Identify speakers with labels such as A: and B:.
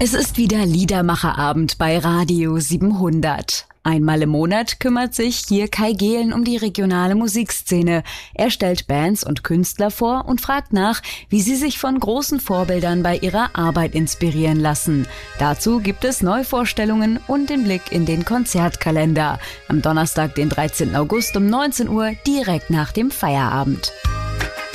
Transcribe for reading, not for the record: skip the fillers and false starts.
A: Es ist wieder Liedermacherabend bei Radio 700. Einmal im Monat kümmert sich hier Kai Gehlen um die regionale Musikszene. Er stellt Bands und Künstler vor und fragt nach, wie sie sich von großen Vorbildern bei ihrer Arbeit inspirieren lassen. Dazu gibt es Neuvorstellungen und den Blick in den Konzertkalender. Am Donnerstag, den 13. August um 19 Uhr, direkt nach dem Feierabend.